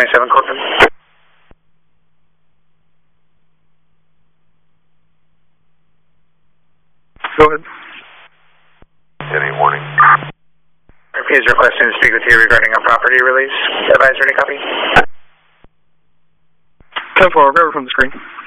27 Corcoran. Go ahead. Any warning? RP is requesting to speak with you regarding a property release. Advisor, any copy? 10-4, grab her from the screen.